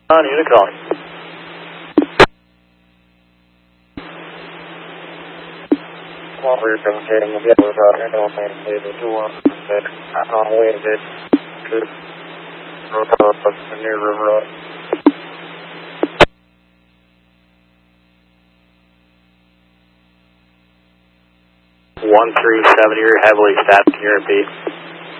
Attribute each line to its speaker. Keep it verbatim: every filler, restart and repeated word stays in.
Speaker 1: On unit calling. One for your communicating with the other route, and I'll say the two one that I'm on the way to bid. Good. Road up near River Road. One three seven, you're heavily staffed, can you repeat?